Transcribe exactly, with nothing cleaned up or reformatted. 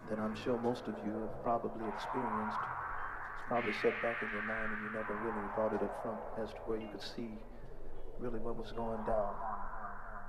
that I'm sure most of you have probably experienced. It's probably set back in your mind and you never really brought it up front as to where you could see really what was going down.